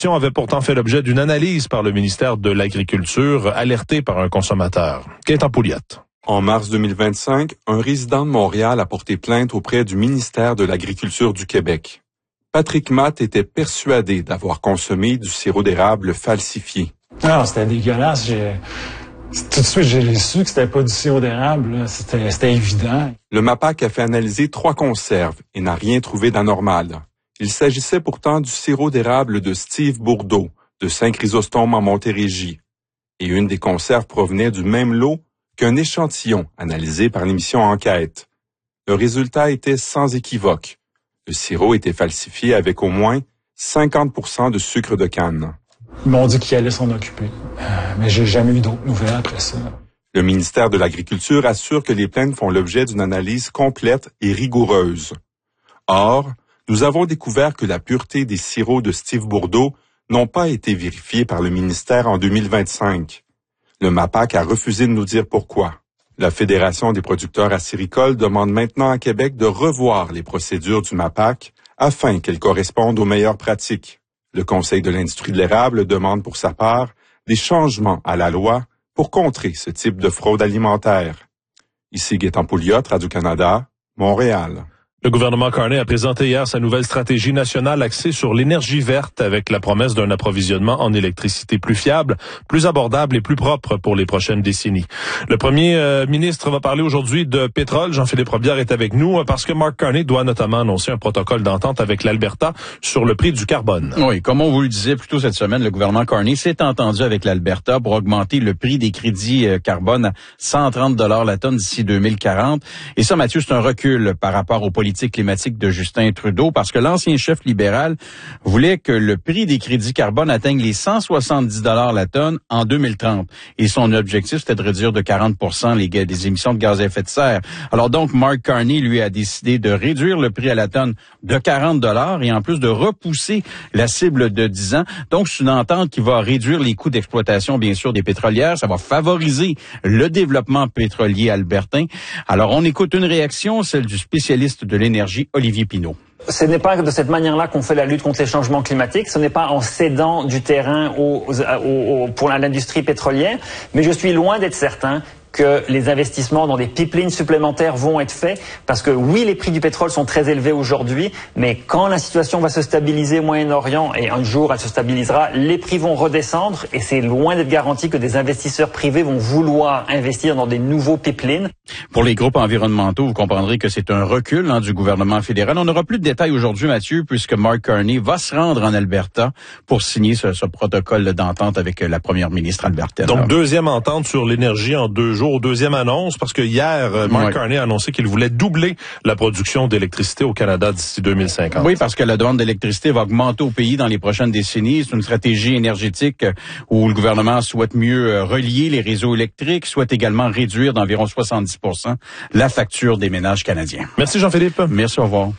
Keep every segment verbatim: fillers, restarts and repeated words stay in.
avait pourtant fait l'objet d'une analyse par le ministère de l'Agriculture, alerté par un consommateur. Gaëtan Pouliot. En mars deux mille vingt-cinq, un résident de Montréal a porté plainte auprès du ministère de l'Agriculture du Québec. Patrick Matt était persuadé d'avoir consommé du sirop d'érable falsifié. Non, c'était dégueulasse. J'ai... Tout de suite, j'ai su que c'était pas du sirop d'érable. C'était, c'était évident. Le MAPAQ a fait analyser trois conserves et n'a rien trouvé d'anormal. Il s'agissait pourtant du sirop d'érable de Steve Bourdeau, de Saint-Chrysostome en Montérégie. Et une des conserves provenait du même lot qu'un échantillon analysé par l'émission Enquête. Le résultat était sans équivoque. Le sirop était falsifié avec au moins cinquante pour cent de sucre de canne. Ils m'ont dit qu'ils allaient s'en occuper, euh, mais j'ai jamais eu d'autres nouvelles après ça. Le ministère de l'Agriculture assure que les plaintes font l'objet d'une analyse complète et rigoureuse. Or, nous avons découvert que la pureté des sirops de Steve Bourdeau n'ont pas été vérifiés par le ministère en deux mille vingt-cinq. Le MAPAQ a refusé de nous dire pourquoi. La Fédération des producteurs acéricoles demande maintenant à Québec de revoir les procédures du MAPAQ afin qu'elles correspondent aux meilleures pratiques. Le Conseil de l'industrie de l'érable demande pour sa part des changements à la loi pour contrer ce type de fraude alimentaire. Ici Gaëtan Pouliot, Radio-Canada, Montréal. Le gouvernement Carney a présenté hier sa nouvelle stratégie nationale axée sur l'énergie verte avec la promesse d'un approvisionnement en électricité plus fiable, plus abordable et plus propre pour les prochaines décennies. Le premier euh, ministre va parler aujourd'hui de pétrole. Jean-Philippe Robillard est avec nous parce que Mark Carney doit notamment annoncer un protocole d'entente avec l'Alberta sur le prix du carbone. Oui, comme on vous le disait plus tôt cette semaine, le gouvernement Carney s'est entendu avec l'Alberta pour augmenter le prix des crédits euh, carbone à cent trente dollars la tonne d'ici deux mille quarante. Et ça, Mathieu, c'est un recul par rapport aux politiques climatique de Justin Trudeau parce que l'ancien chef libéral voulait que le prix des crédits carbone atteigne les cent soixante-dix dollars la tonne en deux mille trente. Et son objectif, c'était de réduire de quarante pour cent les, les émissions de gaz à effet de serre. Alors donc, Mark Carney, lui, a décidé de réduire le prix à la tonne de quarante dollars et en plus de repousser la cible de dix ans. Donc, c'est une entente qui va réduire les coûts d'exploitation, bien sûr, des pétrolières. Ça va favoriser le développement pétrolier albertain. Alors, on écoute une réaction, celle du spécialiste de l'énergie, Olivier Pinault. Ce n'est pas de cette manière-là qu'on fait la lutte contre les changements climatiques. Ce n'est pas en cédant du terrain aux, aux, aux, pour l'industrie pétrolière. Mais je suis loin d'être certain que les investissements dans des pipelines supplémentaires vont être faits parce que oui, les prix du pétrole sont très élevés aujourd'hui, mais quand la situation va se stabiliser au Moyen-Orient et un jour elle se stabilisera, les prix vont redescendre et c'est loin d'être garanti que des investisseurs privés vont vouloir investir dans des nouveaux pipelines. Pour les groupes environnementaux, vous comprendrez que c'est un recul hein, du gouvernement fédéral. On n'aura plus de détails aujourd'hui, Mathieu, puisque Mark Carney va se rendre en Alberta pour signer ce, ce protocole d'entente avec la première ministre albertaine. Donc, deuxième entente sur l'énergie en deux jours. Deuxième annonce, parce que hier, Mark ouais. Carney a annoncé qu'il voulait doubler la production d'électricité au Canada d'ici deux mille cinquante. Oui, parce que la demande d'électricité va augmenter au pays dans les prochaines décennies. C'est une stratégie énergétique où le gouvernement souhaite mieux relier les réseaux électriques, souhaite également réduire d'environ soixante-dix pour cent la facture des ménages canadiens. Merci Jean-Philippe. Merci, au revoir.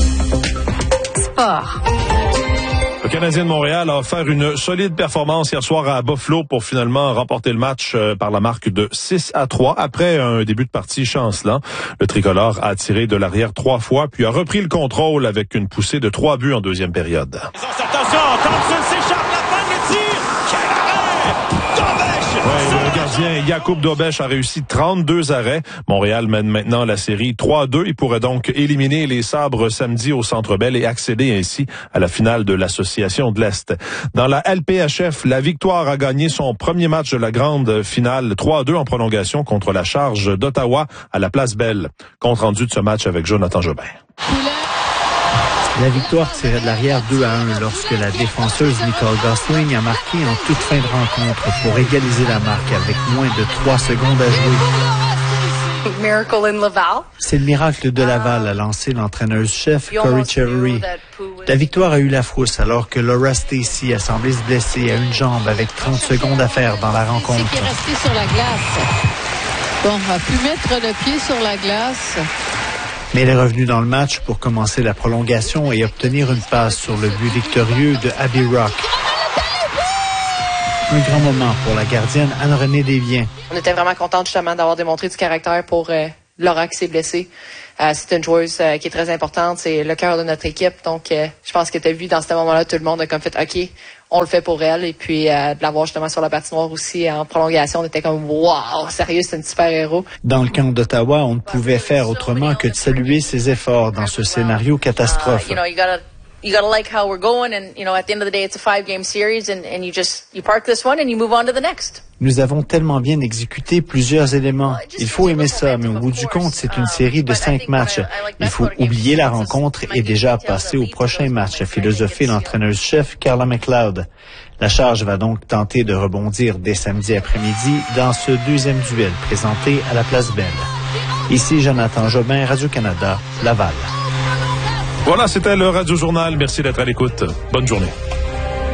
Sport. Le Canadien de Montréal a offert une solide performance hier soir à Buffalo pour finalement remporter le match par la marque de six à trois. Après un début de partie chancelant, le tricolore a tiré de l'arrière trois fois puis a repris le contrôle avec une poussée de trois buts en deuxième période. Attention, Thompson s'échappe, la fin de tir! Quel arrêt! Dobesch! Ouais, le gardien Jakub Dobesch a réussi trente-deux arrêts. Montréal mène maintenant la série trois à deux. Il pourrait donc éliminer les Sabres samedi au Centre Bell et accéder ainsi à la finale de l'Association de l'Est. Dans la L P H F, la Victoire a gagné son premier match de la grande finale trois à deux en prolongation contre la Charge d'Ottawa à la Place Bell. Compte rendu de ce match avec Jonathan Jobin. La Victoire tirait de l'arrière deux à un lorsque la défenseuse Nicole Gosling a marqué en toute fin de rencontre pour égaliser la marque avec moins de trois secondes à jouer. Miracle in Laval. C'est le miracle de Laval, a lancé l'entraîneuse-chef Corey Cherry. La Victoire a eu la frousse alors que Laura Stacey a semblé se blesser à une jambe avec trente secondes à faire dans la rencontre. C'est qui est resté sur la glace. Bon, a pu mettre le pied sur la glace. Mais elle est revenue dans le match pour commencer la prolongation et obtenir une passe sur le but victorieux de Abby Rock. Un grand moment pour la gardienne Anne-Renée Desviens. On était vraiment contents justement d'avoir démontré du caractère pour euh, Laura qui s'est blessée. Euh, c'est une joueuse euh, qui est très importante. C'est le cœur de notre équipe. Donc, euh, je pense que tu as vu dans ce moment-là, tout le monde a comme fait, OK, on le fait pour elle. Et puis, euh, de l'avoir justement sur la patinoire aussi en prolongation, on était comme, wow, sérieux, c'est une super héros. Dans le camp d'Ottawa, on ne pouvait faire autrement que de saluer ses efforts dans ce scénario catastrophe. Uh, you know, you gotta, you gotta like how we're going. And, you know, at the end of the day, it's a five-game series. And, and you just, you park this one and you move on to the next. Nous avons tellement bien exécuté plusieurs éléments. Il faut aimer ça, mais au bout du compte, c'est une série de cinq matchs. Il faut oublier la rencontre et déjà passer au prochain match, a philosophé l'entraîneuse-chef Carla McLeod. La charge va donc tenter de rebondir dès samedi après-midi dans ce deuxième duel présenté à la Place Belle. Ici Jonathan Jobin, Radio-Canada, Laval. Voilà, c'était le Radio Journal. Merci d'être à l'écoute. Bonne journée.